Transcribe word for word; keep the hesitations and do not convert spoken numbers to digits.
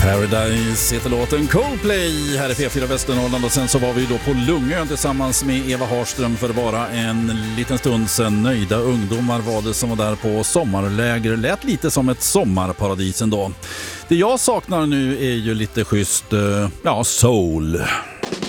Paradise heter låten, Coldplay här i P fyra Västernorrland, och sen så var vi då på Lungön tillsammans med Eva Harström för bara en liten stund sedan. Nöjda ungdomar var det som var där på sommarläger, lät lite som ett sommarparadis ändå. Det jag saknar nu är ju lite schysst, ja, soul.